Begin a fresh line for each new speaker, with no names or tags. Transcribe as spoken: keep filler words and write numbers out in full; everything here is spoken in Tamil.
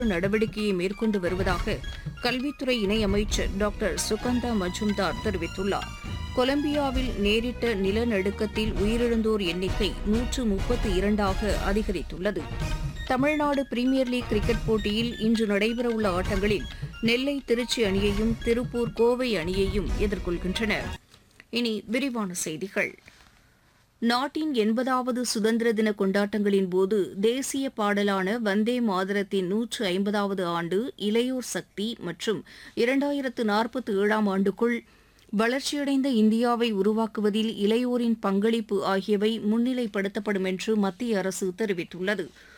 நடவடிக்கையை மேற்கொண்டு வருவதாக கல்வித்துறை இணையமைச்சர் டாக்டர் சுகந்தா மஜும்தார் தெரிவித்துள்ளார். கொலம்பியாவில் நேரிட்ட நிலநடுக்கத்தில் உயிரிழந்தோர் எண்ணிக்கை நூற்று முப்பத்து இரண்டாக அதிகரித்துள்ளது. தமிழ்நாடு பிரீமியர் லீக் கிரிக்கெட் போட்டியில் இன்று நடைபெறவுள்ள ஆட்டங்களில் நெல்லை திருச்சி அணியையும் திருப்பூர் கோவை அணியையும் எதிர்கொள்கின்றன. இனி விரிவான செய்திகள். நாட்டின் எண்பதாவது சுதந்திர தின கொண்டாட்டங்களின் போது தேசிய பாடலான வந்தே மாதரத்தின் நூற்று ஐம்பதாவது ஆண்டு, இளையோர் சக்தி மற்றும் இரண்டாயிரத்து நாற்பத்தி ஏழாம் ஆண்டுக்குள் வளர்ச்சியடைந்த இந்தியாவை உருவாக்குவதில் இளையோரின் பங்களிப்பு ஆகியவை முன்னிலைப்படுத்தப்படும் என்று மத்திய அரசு தெரிவித்துள்ளது.